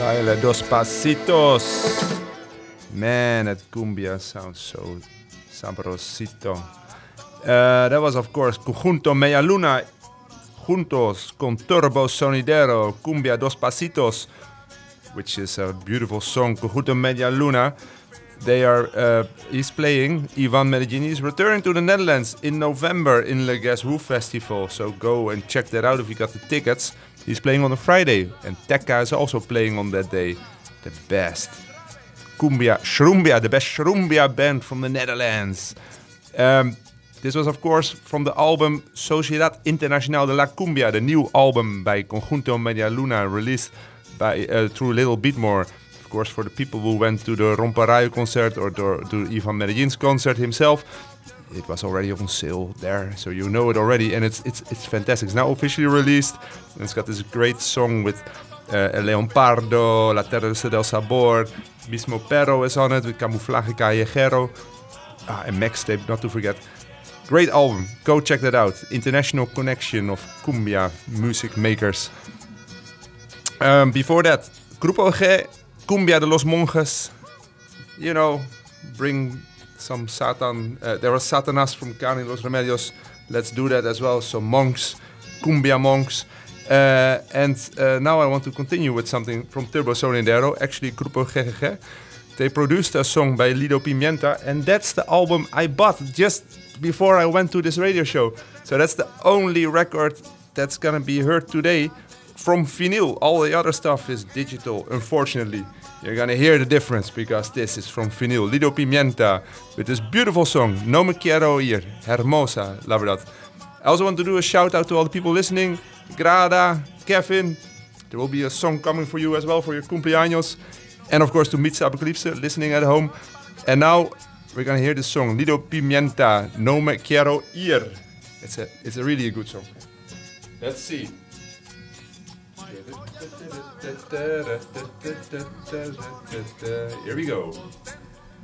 Baila dos pasitos. Man, that cumbia sounds so sabrosito. That was, of course, Conjunto Media Luna, juntos con Turbo Sonidero, Cumbia Dos Pasitos, which is a beautiful song. Conjunto Media Luna. He's playing. Ivan Medellini is returning to the Netherlands in November in Le Guess Who Festival. So go and check that out if you got the tickets. He's playing on a Friday, and Tekka is also playing on that day. The best cumbia, Shrumbia, the best Shrumbia band from the Netherlands. This was, of course, from the album Sociedad Internacional de la Cumbia, the new album by Conjunto Media Luna, released by through Little Beatmore. Of course, for the people who went to the Romparayo concert or to Ivan Medellin's concert himself, it was already on sale there, so you know it already, and it's fantastic. It's now officially released, and it's got this great song with El Leopardo, La Terraza del Sabor, Mismo Perro is on it with Camuflaje Callejero, and Mixtape, not to forget. Great album, go check that out. International connection of cumbia music makers. Before that, Grupo G, Cumbia de los Monjes. You know, bring some Satan. There was Satanas from Cani Los Remedios. Let's do that as well. So monks, cumbia monks. And now I want to continue with something from Turbo Sonidero, actually Grupo GGG. They produced a song by Lido Pimienta, and that's the album I bought just before I went to this radio show. So that's the only record that's gonna be heard today from vinyl. All the other stuff is digital, unfortunately. You're gonna hear the difference because this is from vinyl. Lido Pimienta with this beautiful song, No Me Quiero Ir, Hermosa, la verdad. I also want to do a shout out to all the people listening. Grada, Kevin, there will be a song coming for you as well for your cumpleaños. And of course to Mitza Apocalypse listening at home. And now we're gonna hear this song, Lido Pimienta, No Me Quiero Ir. It's a really good song. Let's see. Here we go.